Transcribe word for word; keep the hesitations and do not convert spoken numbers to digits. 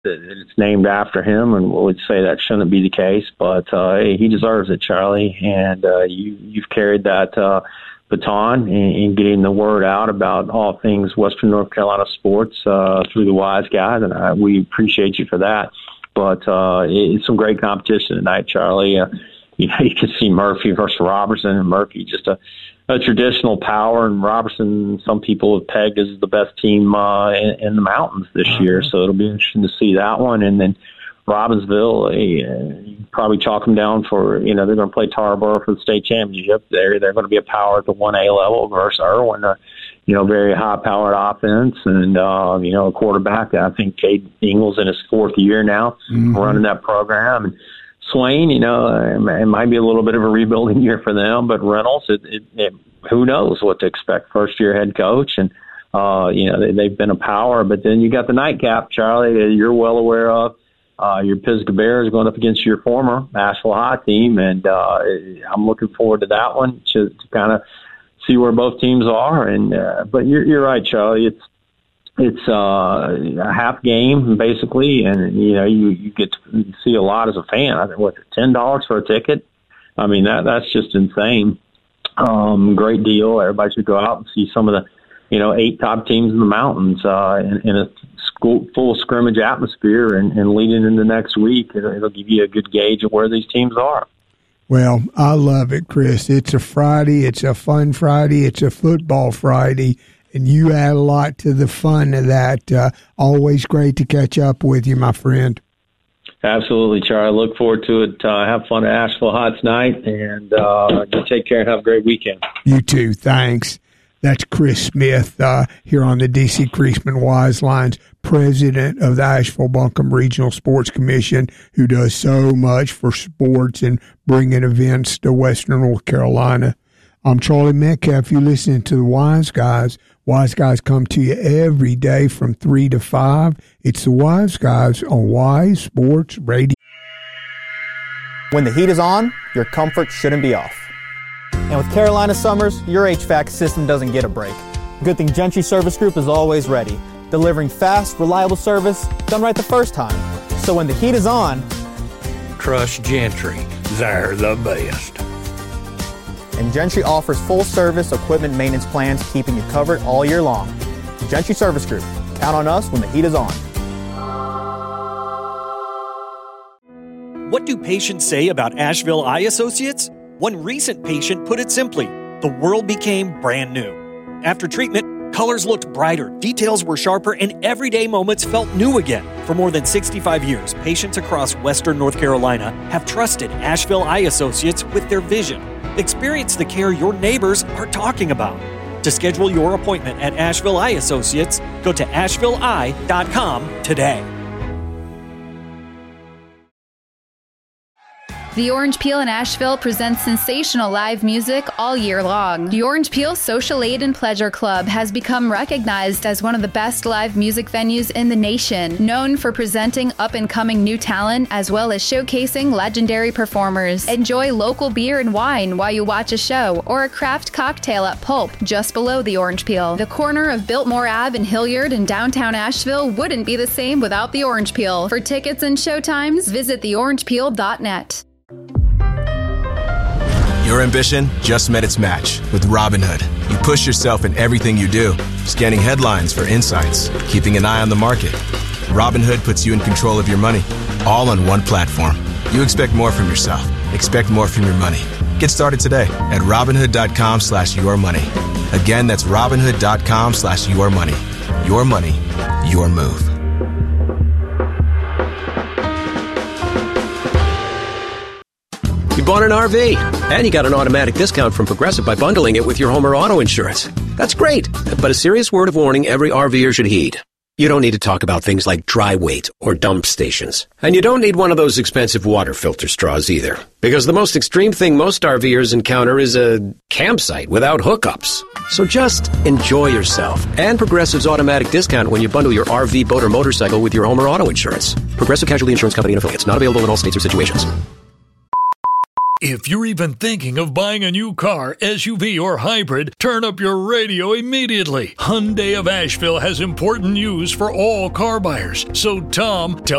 that it's named after him, and we would say that shouldn't be the case. But uh, hey, he deserves it, Charlie, and uh, you, you've carried that uh, baton in, in getting the word out about all things Western North Carolina sports uh, through the Wise Guys, and I, we appreciate you for that. But uh, it's some great competition tonight, Charlie. Uh, you know, you can see Murphy versus Robertson, and Murphy just a, a traditional power, and Robertson, some people have pegged as the best team uh, in, in the mountains this uh-huh. year. So it'll be interesting to see that one. And then Robbinsville, uh, you probably chalk them down for, you know, they're going to play Tarboro for the state championship. They're, they're going to be a power at the one A level versus Irwin, uh, you know, very high-powered offense. And, uh, you know, a quarterback, I think Cade Ingles in his fourth year now mm-hmm. running that program. And Swain, you know, it might be a little bit of a rebuilding year for them, but Reynolds, it, it, it, who knows what to expect. First-year head coach, and, uh, you know, they, they've been a power. But then you got the nightcap, Charlie, that you're well aware of. Uh, your Pisgah Bears going up against your former Asheville High team, and uh, I'm looking forward to that one to, to kind of see where both teams are. And uh, but you're, you're right, Charlie. It's it's uh, a half game basically, and you know you, you get to see a lot as a fan. I think what ten dollars for a ticket. I mean that that's just insane. Um, great deal. Everybody should go out and see some of the you know eight top teams in the mountains uh, in, in a full scrimmage atmosphere, and, and leading into next week, it'll, it'll give you a good gauge of where these teams are. Well, I love it, Chris. It's a Friday. It's a fun Friday. It's a football Friday, and you add a lot to the fun of that. Uh, always great to catch up with you, my friend. Absolutely, Charlie. Look forward to it. Uh, have fun at Asheville High tonight, and uh, you take care and have a great weekend. You too. Thanks. That's Chris Smith uh, here on the D C Creasman Wise Lines, president of the Asheville-Buncombe Regional Sports Commission, who does so much for sports and bringing events to Western North Carolina. I'm Charlie Metcalf. You're listening to the Wise Guys. Wise Guys come to you every day from three to five. It's the Wise Guys on Wise Sports Radio. When the heat is on, your comfort shouldn't be off. And with Carolina summers, your H V A C system doesn't get a break. Good thing Gentry Service Group is always ready, delivering fast, reliable service done right the first time. So when the heat is on, trust Gentry. They're the best. And Gentry offers full service equipment maintenance plans, keeping you covered all year long. Gentry Service Group. Count on us when the heat is on. What do patients say about Asheville Eye Associates? One recent patient put it simply, the world became brand new. After treatment, colors looked brighter, details were sharper, and everyday moments felt new again. For more than sixty-five years, patients across Western North Carolina have trusted Asheville Eye Associates with their vision. Experience the care your neighbors are talking about. To schedule your appointment at Asheville Eye Associates, go to asheville eye dot com today. The Orange Peel in Asheville presents sensational live music all year long. The Orange Peel Social Aid and Pleasure Club has become recognized as one of the best live music venues in the nation, known for presenting up-and-coming new talent as well as showcasing legendary performers. Enjoy local beer and wine while you watch a show, or a craft cocktail at Pulp, just below the Orange Peel. The corner of Biltmore Avenue in Hilliard in downtown Asheville wouldn't be the same without the Orange Peel. For tickets and showtimes, visit the orange peel dot net. Your ambition just met its match with Robinhood. You push yourself in everything you do, scanning headlines for insights, keeping an eye on the market. Robinhood puts you in control of your money, all on one platform. You expect more from yourself. Expect more from your money. Get started today at Robinhood.com slash your money. Again, that's Robinhood.com slash your money. Your money, your move. You bought an R V, and you got an automatic discount from Progressive by bundling it with your home or auto insurance. That's great, but a serious word of warning every RVer should heed. You don't need to talk about things like dry weight or dump stations. And you don't need one of those expensive water filter straws either. Because the most extreme thing most RVers encounter is a campsite without hookups. So just enjoy yourself and Progressive's automatic discount when you bundle your R V, boat, or motorcycle with your home or auto insurance. Progressive Casualty Insurance Company and affiliates. Not available in all states or situations. If you're even thinking of buying a new car, S U V, or hybrid, turn up your radio immediately. Hyundai of Asheville has important news for all car buyers. So Tom, tell